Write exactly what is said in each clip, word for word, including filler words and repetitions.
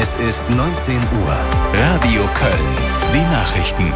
Es ist neunzehn Uhr. Radio Köln. Die Nachrichten.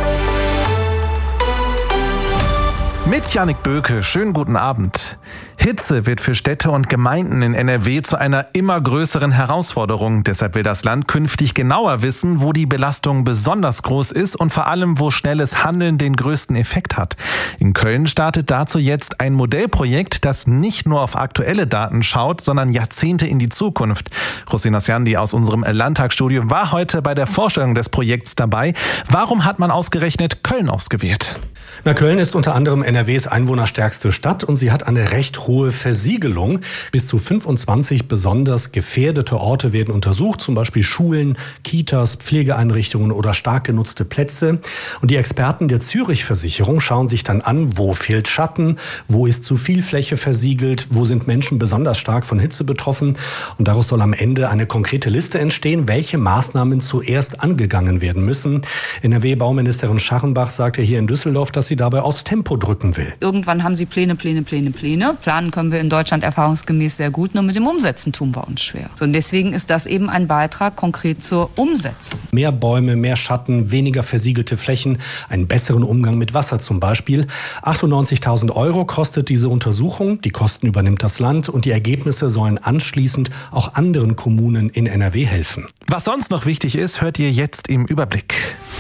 Mit Jannik Böke, schönen guten Abend. Hitze wird für Städte und Gemeinden in N R W zu einer immer größeren Herausforderung. Deshalb will das Land künftig genauer wissen, wo die Belastung besonders groß ist und vor allem, wo schnelles Handeln den größten Effekt hat. In Köln startet dazu jetzt ein Modellprojekt, das nicht nur auf aktuelle Daten schaut, sondern Jahrzehnte in die Zukunft. Rosina Sjandi aus unserem Landtagsstudio war heute bei der Vorstellung des Projekts dabei. Warum hat man ausgerechnet Köln ausgewählt? Na, Köln ist unter anderem N R Ws einwohnerstärkste Stadt und sie hat eine recht hohe Versiegelung. Bis zu fünfundzwanzig besonders gefährdete Orte werden untersucht, zum Beispiel Schulen, Kitas, Pflegeeinrichtungen oder stark genutzte Plätze. Und die Experten der Zürich-Versicherung schauen sich dann an, wo fehlt Schatten, wo ist zu viel Fläche versiegelt, wo sind Menschen besonders stark von Hitze betroffen. Und daraus soll am Ende eine konkrete Liste entstehen, welche Maßnahmen zuerst angegangen werden müssen. N R W-Bauministerin Scharrenbach sagte hier in Düsseldorf, dass sie dabei aufs Tempo drücken will. Irgendwann haben sie Pläne, Pläne, Pläne, Pläne. Planen können wir in Deutschland erfahrungsgemäß sehr gut, nur mit dem Umsetzen tun wir uns schwer. So, und deswegen ist das eben ein Beitrag konkret zur Umsetzung. Mehr Bäume, mehr Schatten, weniger versiegelte Flächen, einen besseren Umgang mit Wasser zum Beispiel. achtundneunzigtausend Euro kostet diese Untersuchung. Die Kosten übernimmt das Land und die Ergebnisse sollen anschließend auch anderen Kommunen in N R W helfen. Was sonst noch wichtig ist, hört ihr jetzt im Überblick.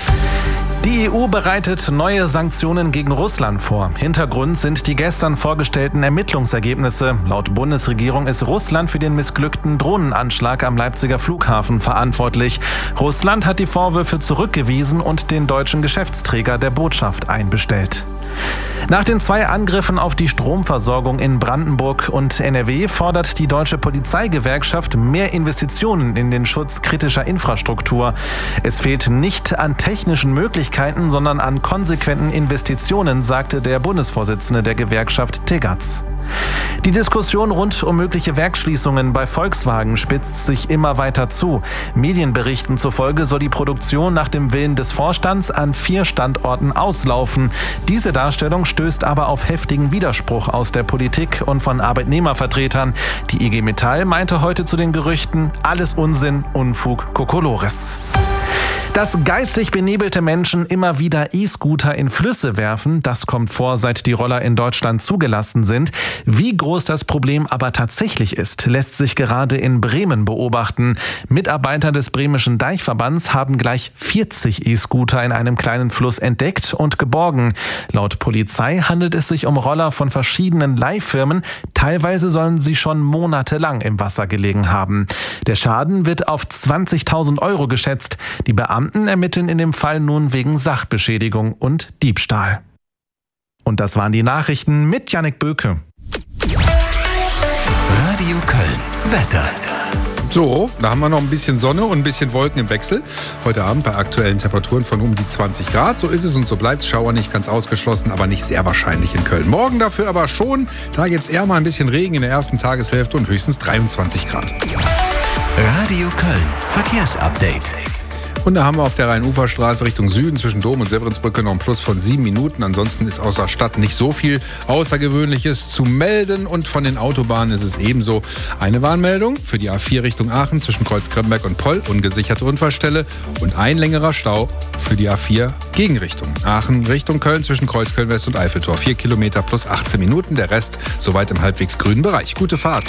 Die E U bereitet neue Sanktionen gegen Russland vor. Hintergrund sind die gestern vorgestellten Ermittlungsergebnisse. Laut Bundesregierung ist Russland für den missglückten Drohnenanschlag am Leipziger Flughafen verantwortlich. Russland hat die Vorwürfe zurückgewiesen und den deutschen Geschäftsträger der Botschaft einbestellt. Nach den zwei Angriffen auf die Stromversorgung in Brandenburg und N R W fordert die Deutsche Polizeigewerkschaft mehr Investitionen in den Schutz kritischer Infrastruktur. Es fehlt nicht an technischen Möglichkeiten, sondern an konsequenten Investitionen, sagte der Bundesvorsitzende der Gewerkschaft Tegatz. Die Diskussion rund um mögliche Werksschließungen bei Volkswagen spitzt sich immer weiter zu. Medienberichten zufolge soll die Produktion nach dem Willen des Vorstands an vier Standorten auslaufen. Diese Darstellung stößt aber auf heftigen Widerspruch aus der Politik und von Arbeitnehmervertretern. Die I G Metall meinte heute zu den Gerüchten: alles Unsinn, Unfug, Kokolores. Dass geistig benebelte Menschen immer wieder E-Scooter in Flüsse werfen, das kommt vor, seit die Roller in Deutschland zugelassen sind. Wie groß das Problem aber tatsächlich ist, lässt sich gerade in Bremen beobachten. Mitarbeiter des Bremischen Deichverbands haben gleich vierzig E-Scooter in einem kleinen Fluss entdeckt und geborgen. Laut Polizei handelt es sich um Roller von verschiedenen Leihfirmen. Teilweise sollen sie schon monatelang im Wasser gelegen haben. Der Schaden wird auf zwanzigtausend Euro geschätzt. Die Beamten ermitteln in dem Fall nun wegen Sachbeschädigung und Diebstahl. Und das waren die Nachrichten mit Jannik Böke. Radio Köln. Wetter. So, da haben wir noch ein bisschen Sonne und ein bisschen Wolken im Wechsel. Heute Abend bei aktuellen Temperaturen von um die zwanzig Grad. So ist es und so bleibt es. Schauer nicht ganz ausgeschlossen, aber nicht sehr wahrscheinlich in Köln. Morgen dafür aber schon. Da gibt es eher mal ein bisschen Regen in der ersten Tageshälfte und höchstens dreiundzwanzig Grad. Radio Köln. Verkehrsupdate. Und da haben wir auf der Rhein-Ufer-Straße Richtung Süden zwischen Dom und Severinsbrücke noch ein Plus von sieben Minuten. Ansonsten ist außer Stadt nicht so viel Außergewöhnliches zu melden. Und von den Autobahnen ist es ebenso eine Warnmeldung für die A vier Richtung Aachen zwischen Kreuz-Kremberg und Poll, ungesicherte Unfallstelle. Und ein längerer Stau für die A vier Gegenrichtung Aachen Richtung Köln zwischen Kreuzköln-West und Eiffeltor. Vier Kilometer plus achtzehn Minuten. Der Rest soweit im halbwegs grünen Bereich. Gute Fahrt.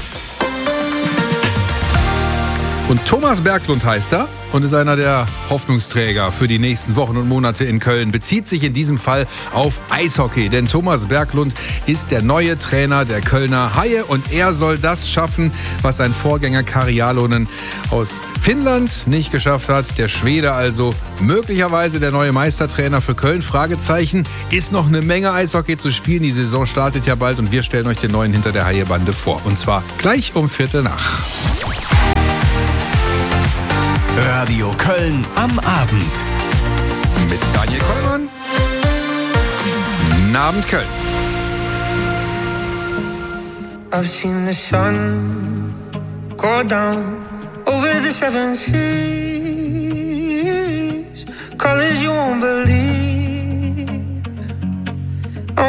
Und Thomas Berglund heißt er und ist einer der Hoffnungsträger für die nächsten Wochen und Monate in Köln. Bezieht sich in diesem Fall auf Eishockey, denn Thomas Berglund ist der neue Trainer der Kölner Haie und er soll das schaffen, was sein Vorgänger Kari Jalonen aus Finnland nicht geschafft hat. Der Schwede also möglicherweise der neue Meistertrainer für Köln. Fragezeichen, ist noch eine Menge Eishockey zu spielen. Die Saison startet ja bald und wir stellen euch den neuen hinter der Haie-Bande vor. Und zwar gleich um Viertel nach. Radio Köln am Abend. Mit Daniel Kollmann. Guten Abend, Köln. I've seen the sun go down over the seven seas. Colors you won't believe.